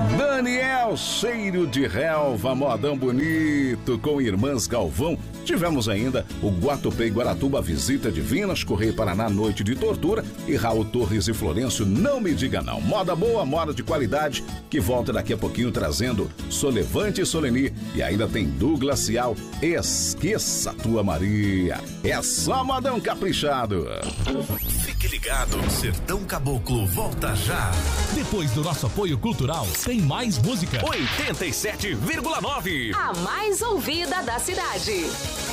Daniel, cheiro de relva, modão bonito, com Irmãs Galvão. Tivemos ainda o Guatupê e Guaratuba, Visita Divinas, Correio Paraná, Noite de Tortura e Raul Torres e Florencio, Não Me Diga Não. Moda boa, moda de qualidade, que volta daqui a pouquinho trazendo Solevante e Soleni. E ainda tem Douglas Cial, Esqueça Tua Maria. É só modão caprichado. Fique ligado, Sertão Caboclo volta já. Depois do nosso apoio cultural, tem mais música. 87,9. A mais ouvida da cidade.